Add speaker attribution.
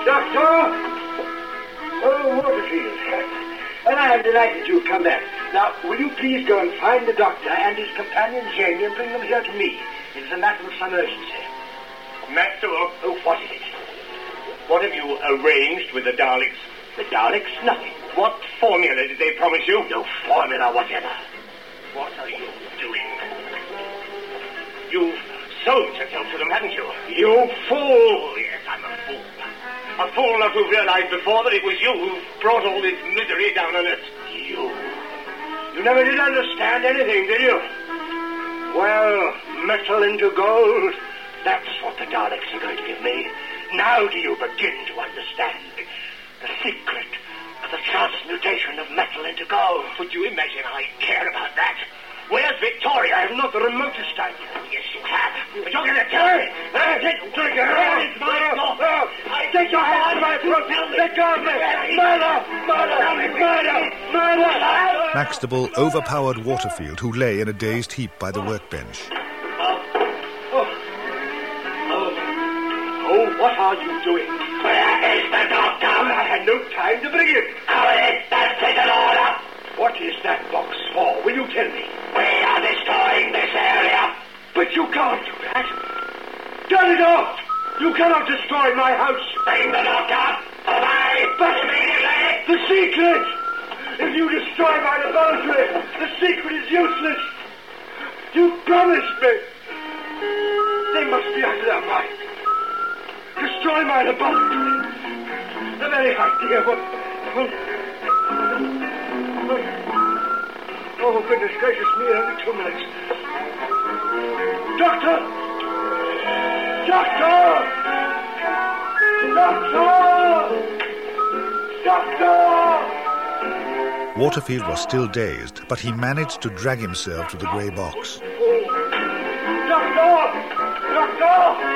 Speaker 1: Doctor! Oh, Waterfield. And I am delighted you've come back. Now, will you please go and find the doctor and his companion Jamie and bring them here to me? It is a matter of some urgency.
Speaker 2: Maxwell?
Speaker 1: Oh, what is it?
Speaker 2: What have you arranged with the Daleks?
Speaker 1: The Daleks? Nothing.
Speaker 2: What formula did they promise you?
Speaker 1: No formula whatever.
Speaker 2: What are you doing? You've sold yourself to them, haven't you?
Speaker 1: You fool!
Speaker 2: Oh, yes, I'm a fool. A fool not to have realized before that it was you who brought all this misery down on us.
Speaker 1: You never did understand anything, did you? Well, metal into gold, that's what the Daleks are going to give me. Now do you begin to understand the secret of the transmutation of metal into gold?
Speaker 2: Would you imagine I care about that? Where's Victoria?
Speaker 1: I have not the remotest idea.
Speaker 2: Yes, you have. But you're going to tell me.
Speaker 1: Take your hand.
Speaker 2: It's my fault.
Speaker 1: Take your hand, my throat. Let go of me. Murder.
Speaker 3: Maxtable overpowered Waterfield, who lay in a dazed heap by the workbench.
Speaker 1: Oh, what are you doing?
Speaker 2: Where is the doctor?
Speaker 1: I had no time to bring him.
Speaker 2: How is that taken order?
Speaker 1: What is that box for? Will you tell me?
Speaker 2: We are destroying this area.
Speaker 1: But you can't do that. Turn it off! You cannot destroy my house.
Speaker 2: Bring the doctor. Away.
Speaker 1: But
Speaker 2: immediately.
Speaker 1: The secret! If you destroy my laboratory, the secret is useless. You promised me. They must be out of their mind. Destroy my laboratory. The very idea of... Oh, goodness gracious me, only 2 minutes. Doctor! Doctor! Doctor! Doctor!
Speaker 3: Waterfield was still dazed, but he managed to drag himself to the grey box.
Speaker 1: Doctor! Doctor!